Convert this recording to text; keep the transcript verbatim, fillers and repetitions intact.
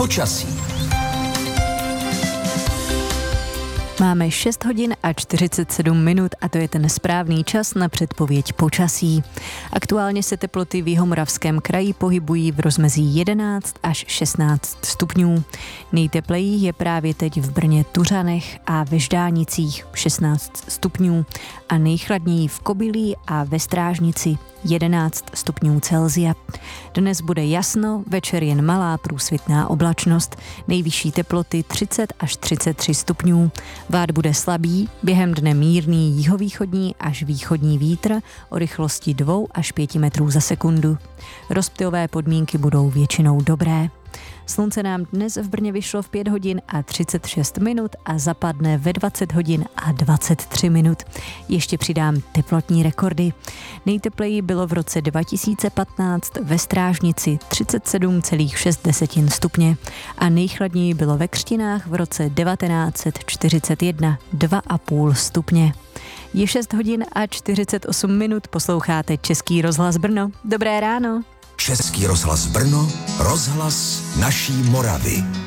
počasí. Máme šest hodin a čtyřicet sedm minut a to je ten správný čas na předpověď počasí. Aktuálně se teploty v Jihomoravském kraji pohybují v rozmezí jedenáct až šestnáct stupňů. Nejtepleji je právě teď v Brně Tuřanech a ve Ždánicích šestnáct stupňů a nejchladněji v Kobylí a ve Strážnici jedenáct stupňů Celsia. Dnes bude jasno, večer jen malá průsvitná oblačnost, nejvyšší teploty třicet až třicet tři stupňů. Vád bude slabý, během dne mírný jihovýchodní až východní vítr o rychlosti dva až pět metrů za sekundu. Rozptylové podmínky budou většinou dobré. Slunce nám dnes v Brně vyšlo v pět hodin a třicet šest minut a zapadne ve dvacet hodin a dvacet tři minut. Ještě přidám teplotní rekordy. Nejtepleji bylo v roce dva tisíce patnáct ve Strážnici třicet sedm celá šest stupně a nejchladněji bylo ve Křtinách v roce devatenáct set čtyřicet jedna dva a půl stupně. Je šest hodin a čtyřicet osm minut, posloucháte Český rozhlas Brno. Dobré ráno. Český rozhlas Brno, rozhlas naší Moravy.